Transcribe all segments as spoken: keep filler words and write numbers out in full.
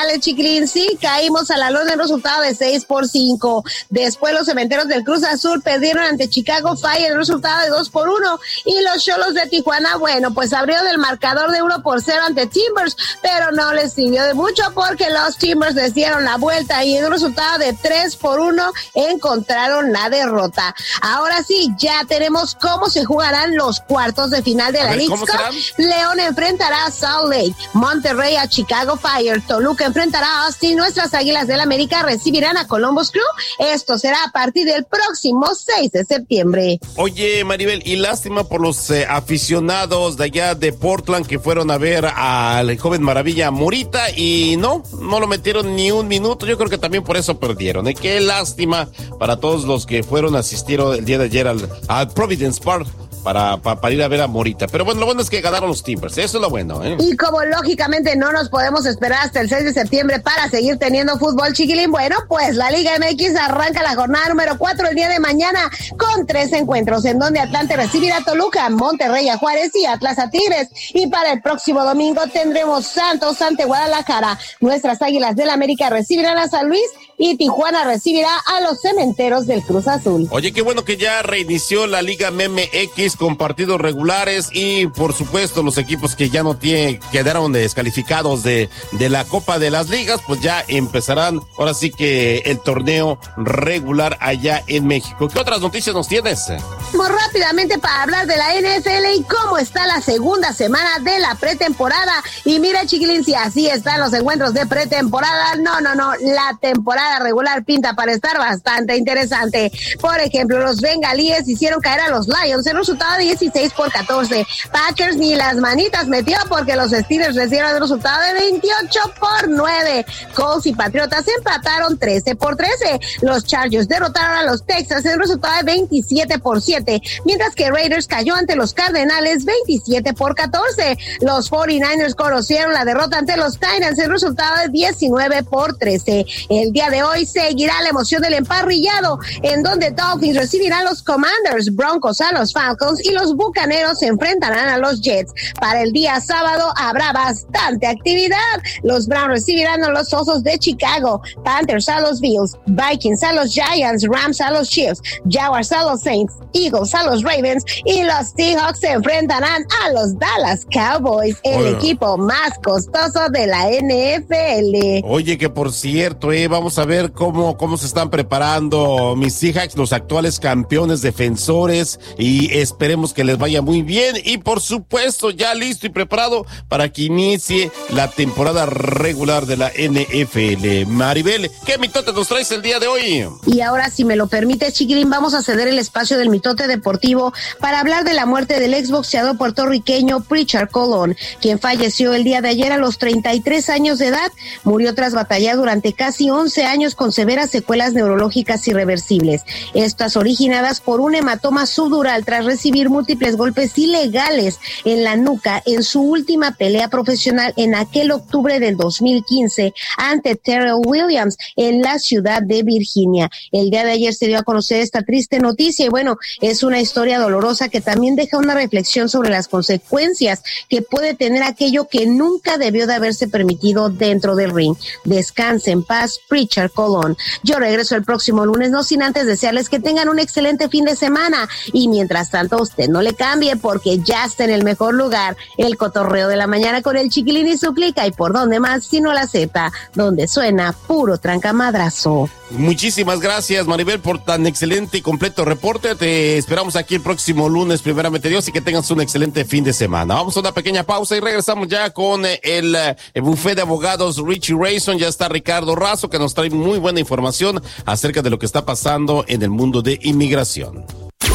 González, chiquilín, sí, caímos a la lona en resultado de seis por cinco. Después los Cementeros del Cruz Azul perdieron ante Chicago Fire el resultado de dos por uno. Y los Xolos de Tijuana, bueno, pues abrieron el marcador de uno por cero ante Timbers, pero no les sirvió de mucho porque los Timbers les dieron la vuelta y en un resultado de tres por uno encontraron la derrota. Ahora sí, ya tenemos cómo se jugarán los cuartos de final de la League Cup. León enfrentará a Salt Lake, Monterrey a Chicago Fire, Toluca enfrentará a Austin, nuestras Águilas del América recibirán a Columbus Crew. Esto será a partir del próximo seis de septiembre. Oye, Maribel, y lástima por los eh, aficionados de allá de Portland que fueron a ver al joven maravilla Morita y no, no lo metieron ni un minuto. Yo creo que también por eso perdieron. ¿eh? Qué lástima para todos los que fueron a asistir el día de ayer al, al Providence Park. Para, para, para ir a ver a Morita. Pero bueno, lo bueno es que ganaron los Timbers. Eso es lo bueno, ¿eh? Y como lógicamente no nos podemos esperar hasta el seis de septiembre para seguir teniendo fútbol, chiquilín, bueno, pues la Liga M X arranca la jornada número cuatro el día de mañana con tres encuentros en donde Atlante recibirá a Toluca, Monterrey a Juárez y Atlas a Tigres. Y para el próximo domingo tendremos Santos ante Guadalajara. Nuestras Águilas del América recibirán a San Luis y Tijuana recibirá a los Cementeros del Cruz Azul. Oye, qué bueno que ya reinició la Liga M X con partidos regulares y por supuesto los equipos que ya no tienen, quedaron descalificados de, de la Copa de las Ligas, pues ya empezarán ahora sí que el torneo regular allá en México. ¿Qué otras noticias nos tienes? Muy rápidamente para hablar de la N F L y cómo está la segunda semana de la pretemporada. Y mira, chiquilín, si así están los encuentros de pretemporada, no, no, no, la temporada regular pinta para estar bastante interesante. Por ejemplo, los bengalíes hicieron caer a los Lions en un resultado de dieciséis por catorce. Packers ni las manitas metió porque los Steelers recibieron el resultado de veintiocho por nueve. Colts y Patriotas empataron trece por trece. Los Chargers derrotaron a los Texans en un resultado de veintisiete por siete, mientras que Raiders cayó ante los Cardenales veintisiete por catorce. Los cuarenta y nueve ers conocieron la derrota ante los Titans en un resultado de diecinueve por trece. El día de hoy seguirá la emoción del emparrillado, en donde Dolphins recibirán a los Commanders, Broncos a los Falcons y los Bucaneros se enfrentarán a los Jets. Para el día sábado habrá bastante actividad. Los Browns recibirán a los Osos de Chicago, Panthers a los Bills, Vikings a los Giants, Rams a los Chiefs, Jaguars a los Saints, Eagles a los Ravens y los Seahawks se enfrentarán a los Dallas Cowboys, el Oye. equipo más costoso de la N F L. Oye, que por cierto, eh, vamos a ver cómo, cómo se están preparando mis Seahawks, los actuales campeones defensores, y esperemos que les vaya muy bien y por supuesto ya listo y preparado para que inicie la temporada regular de la N F L. Maribel, ¿qué mitote nos traes el día de hoy? Y ahora, si me lo permite, chiquilín, vamos a ceder el espacio del mitote deportivo para hablar de la muerte del exboxeador puertorriqueño Pritchard Colón, quien falleció el día de ayer a los treinta y tres años de edad. Murió tras batallar durante casi once años con severas secuelas neurológicas irreversibles, estas originadas por un hematoma subdural tras recibir múltiples golpes ilegales en la nuca en su última pelea profesional en aquel octubre del dos mil quince ante Terrell Williams en la ciudad de Virginia. El día de ayer se dio a conocer esta triste noticia y bueno, es una historia dolorosa que también deja una reflexión sobre las consecuencias que puede tener aquello que nunca debió de haberse permitido dentro del ring. Descanse en paz, Pritchard Colón. Yo regreso el próximo lunes, no sin antes desearles que tengan un excelente fin de semana y mientras tanto usted no le cambie porque ya está en el mejor lugar, el cotorreo de la mañana con el Chiquilín y su clica, y por dónde más sino la Z, donde suena puro trancamadrazo. Muchísimas gracias, Maribel, por tan excelente y completo reporte. Te esperamos aquí el próximo lunes, primeramente Dios, y que tengas un excelente fin de semana. Vamos a una pequeña pausa y regresamos ya con el, el buffet de abogados Richie Rayson. Ya está Ricardo Razo, que nos trae muy buena información acerca de lo que está pasando en el mundo de inmigración.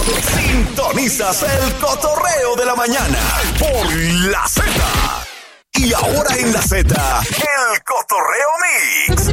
Sintonizas el cotorreo de la mañana por la Z. Y ahora en la Z, el cotorreo mix.